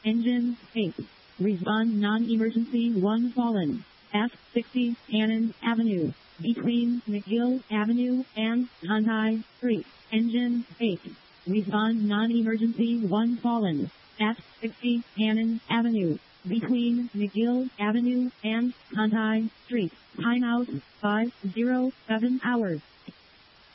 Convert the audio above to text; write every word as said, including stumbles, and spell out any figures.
Engine eight. Respond non-emergency one fallen. F sixty Cannon Avenue. Between McGill Avenue and Conti Street. Engine eight. Respond non-emergency one fallen. F sixty Cannon Avenue. Between McGill Avenue and Conti Street. Timeout five oh seven hours.